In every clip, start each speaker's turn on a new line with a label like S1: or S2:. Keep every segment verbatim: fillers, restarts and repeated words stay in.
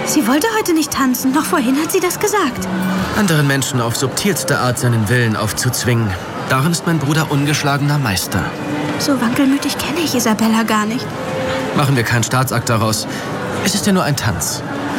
S1: Sie wollte heute nicht tanzen. Noch vorhin hat sie das gesagt.
S2: Anderen Menschen auf subtilste Art seinen Willen aufzuzwingen. Darin ist mein Bruder ungeschlagener Meister.
S1: So wankelmütig kenne ich Isabella gar nicht.
S2: Machen wir keinen Staatsakt daraus. Es ist ja nur ein Tanz.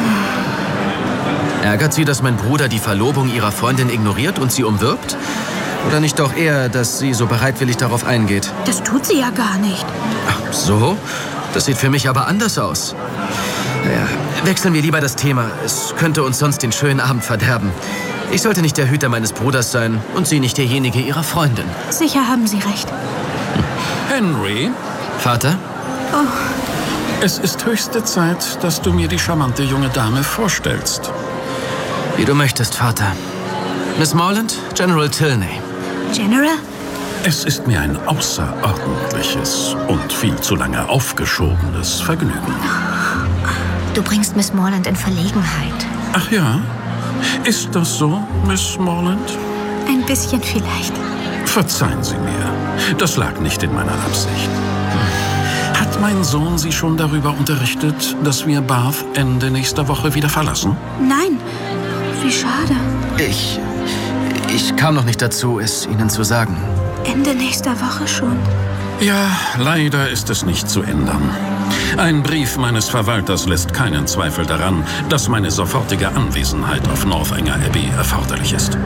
S2: Ärgert Sie, dass mein Bruder die Verlobung Ihrer Freundin ignoriert und sie umwirbt? Oder nicht doch eher, dass sie so bereitwillig darauf eingeht?
S1: Das tut sie ja gar nicht.
S2: Ach so? Das sieht für mich aber anders aus. Naja, wechseln wir lieber das Thema. Es könnte uns sonst den schönen Abend verderben. Ich sollte nicht der Hüter meines Bruders sein und Sie nicht derjenige Ihrer Freundin.
S1: Sicher haben Sie recht.
S3: Henry?
S2: Vater?
S1: Oh.
S3: Es ist höchste Zeit, dass du mir die charmante junge Dame vorstellst.
S2: Wie du möchtest, Vater. Miss Morland, General Tilney.
S1: General?
S3: Es ist mir ein außerordentliches und viel zu lange aufgeschobenes Vergnügen.
S4: Du bringst Miss Morland in Verlegenheit.
S3: Ach ja? Ist das so, Miss Morland?
S1: Ein bisschen vielleicht.
S3: Verzeihen Sie mir. Das lag nicht in meiner Absicht. Hat mein Sohn Sie schon darüber unterrichtet, dass wir Bath Ende nächster Woche wieder verlassen?
S1: Nein. Wie schade.
S2: Ich... Ich kam noch nicht dazu, es Ihnen zu sagen.
S1: Ende nächster Woche schon.
S3: Ja, leider ist es nicht zu ändern. Ein Brief meines Verwalters lässt keinen Zweifel daran, dass meine sofortige Anwesenheit auf Northanger Abbey erforderlich ist.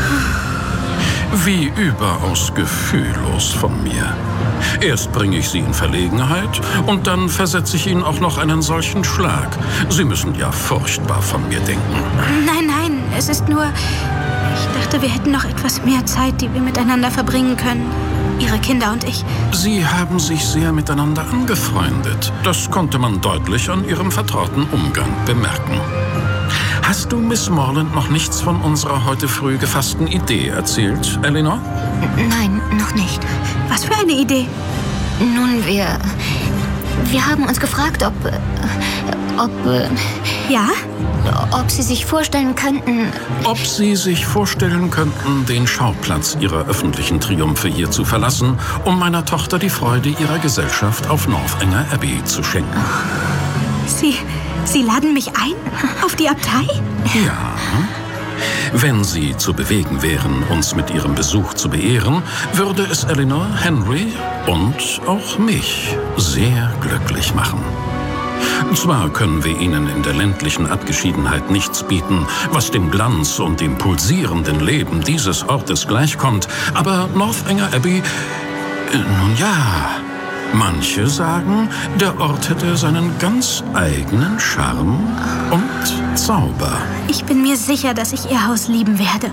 S3: Wie überaus gefühllos von mir. Erst bringe ich Sie in Verlegenheit und dann versetze ich Ihnen auch noch einen solchen Schlag. Sie müssen ja furchtbar von mir denken.
S1: Nein, nein, es ist nur... Ich dachte, wir hätten noch etwas mehr Zeit, die wir miteinander verbringen können. Ihre Kinder und ich.
S3: Sie haben sich sehr miteinander angefreundet. Das konnte man deutlich an Ihrem vertrauten Umgang bemerken. Hast du Miss Morland noch nichts von unserer heute früh gefassten Idee erzählt, Eleanor?
S4: Nein, noch nicht.
S1: Was für eine Idee?
S4: Nun, wir... Wir haben uns gefragt, ob... Ob...
S1: Ja?
S4: Ob Sie sich vorstellen könnten...
S3: Ob Sie sich vorstellen könnten, den Schauplatz Ihrer öffentlichen Triumphe hier zu verlassen, um meiner Tochter die Freude ihrer Gesellschaft auf Northanger Abbey zu schenken.
S1: Sie... Sie laden mich ein? Auf die Abtei?
S3: Ja. Wenn Sie zu bewegen wären, uns mit Ihrem Besuch zu beehren, würde es Eleanor, Henry und auch mich sehr glücklich machen. Zwar können wir Ihnen in der ländlichen Abgeschiedenheit nichts bieten, was dem Glanz und dem pulsierenden Leben dieses Ortes gleichkommt, aber Northanger Abbey, äh, nun ja, manche sagen, der Ort hätte seinen ganz eigenen Charme und Zauber.
S1: Ich bin mir sicher, dass ich Ihr Haus lieben werde.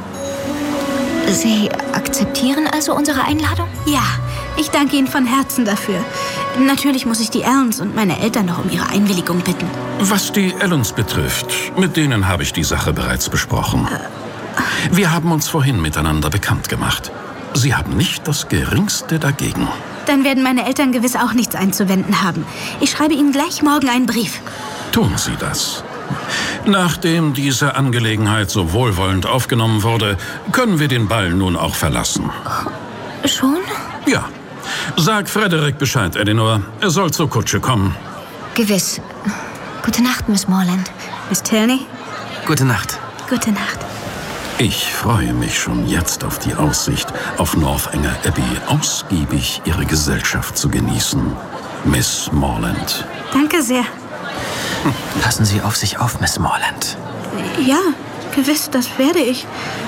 S4: Sie akzeptieren also unsere Einladung?
S1: Ja, ich danke Ihnen von Herzen dafür. Natürlich muss ich die Allens und meine Eltern noch um ihre Einwilligung bitten.
S3: Was die Allens betrifft, mit denen habe ich die Sache bereits besprochen. Wir haben uns vorhin miteinander bekannt gemacht. Sie haben nicht das Geringste dagegen.
S1: Dann werden meine Eltern gewiss auch nichts einzuwenden haben. Ich schreibe Ihnen gleich morgen einen Brief.
S3: Tun Sie das. Nachdem diese Angelegenheit so wohlwollend aufgenommen wurde, können wir den Ball nun auch verlassen.
S4: Schon?
S3: Ja. Sag Frederick Bescheid, Eleanor. Er soll zur Kutsche kommen.
S4: Gewiss. Gute Nacht, Miss Morland.
S1: Miss Tilney?
S2: Gute Nacht.
S1: Gute Nacht.
S3: Ich freue mich schon jetzt auf die Aussicht, auf Northanger Abbey ausgiebig Ihre Gesellschaft zu genießen, Miss Morland.
S1: Danke sehr.
S2: Passen Sie auf sich auf, Miss Morland.
S1: Ja, gewiss, das werde ich.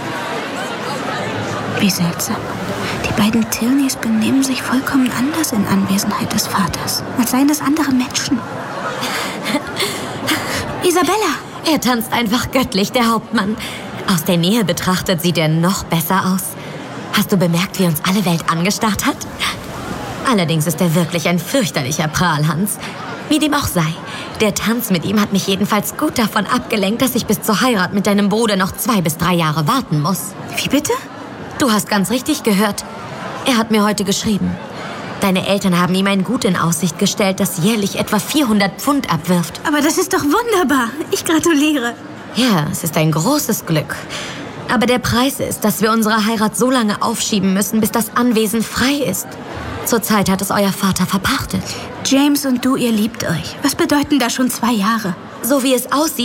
S1: Wie seltsam. Die beiden Tilneys benehmen sich vollkommen anders in Anwesenheit des Vaters, als seien es andere Menschen. Isabella!
S5: Er tanzt einfach göttlich, der Hauptmann. Aus der Nähe betrachtet sieht er noch besser aus. Hast du bemerkt, wie uns alle Welt angestarrt hat? Allerdings ist er wirklich ein fürchterlicher Prahlhans. Wie dem auch sei. Der Tanz mit ihm hat mich jedenfalls gut davon abgelenkt, dass ich bis zur Heirat mit deinem Bruder noch zwei bis drei Jahre warten muss.
S1: Wie bitte?
S5: Du hast ganz richtig gehört. Er hat mir heute geschrieben. Deine Eltern haben ihm ein Gut in Aussicht gestellt, das jährlich etwa vierhundert Pfund abwirft.
S1: Aber das ist doch wunderbar. Ich gratuliere.
S5: Ja, es ist ein großes Glück. Aber der Preis ist, dass wir unsere Heirat so lange aufschieben müssen, bis das Anwesen frei ist. Zurzeit hat es euer Vater verpachtet.
S1: James und du, ihr liebt euch. Was bedeuten da schon zwei Jahre?
S5: So wie es aussieht,